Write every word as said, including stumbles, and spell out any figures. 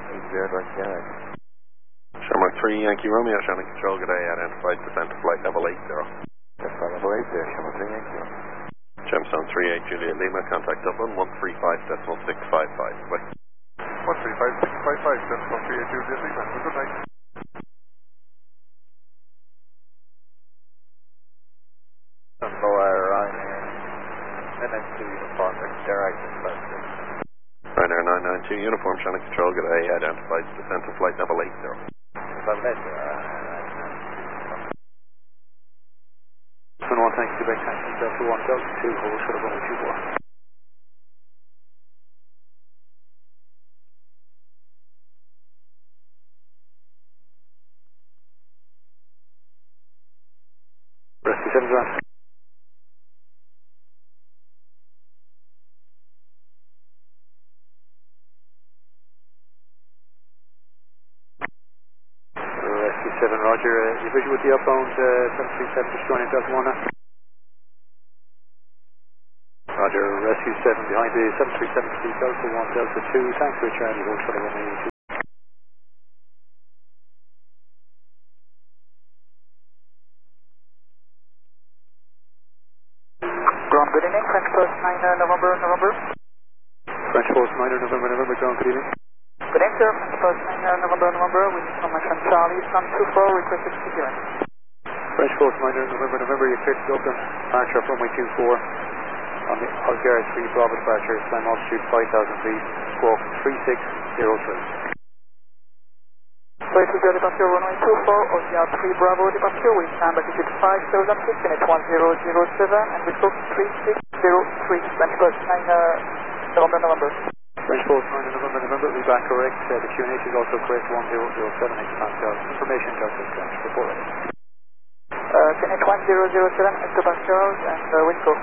eight zero North Sierra. Shamrock three Yankee Romeo, Shannon Control, good day, identified descent to flight level eight zero. That's flight level eight zero, Shamrock three Yankee Romeo. Gemstone three eight Juliet Lima, contact Dublin one three five decimal six five five. Wait. one three five six five five, Gemstone three eight Juliet Lima, good night. Hello, Ryanair nine nine two Uniform, Xterra, Ryanair nine nine two Uniform, Shannon Control, good day, identified descent to flight level eight zero. Level eight zero. one thanks to back taxi Delta one Delta two, hold short of one two four. Rescue seven John. Rescue seven, Roger. Uh, you visual with the outbound uh, seven three seven, just joining Delta one. Roger, Rescue seven behind the seven three seven to Delta one, Delta two, thanks for Charlie, hold short of one eighty two. Ground, good evening, French Post nine uh, November, November. French Post nine November, November, ground, good evening. Good evening, sir, French Post nine uh, November, November, with information Charlie, Sun two four, requested clearance. French Post nine November, November, you're cleared to Dublin, departure from runway two four. On the Algera three Bravo departure, climb altitude five thousand feet, squawk three six zero three. Sorry to departure runway two four, Algera three Bravo departure, with climb altitude five thousand feet, finish one zero zero seven, and we squawk three six zero three, French Post nine uh, November, November. French Post nine November, November, we back correct, uh, the Q N H is also correct, one zero zero seven, Pascal. Information, Delta Squawk, report ready. Uh, Q N H one zero zero seven, Pascal, and uh, wind call.